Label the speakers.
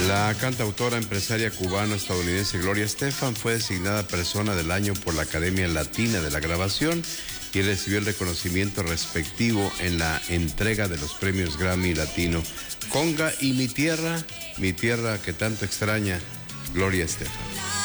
Speaker 1: La cantautora empresaria cubano-estadounidense Gloria Estefan fue designada Persona del Año por la Academia Latina de la Grabación y recibió el reconocimiento respectivo en la entrega de los premios Grammy Latino. Conga y mi tierra que tanto extraña Gloria Estefan.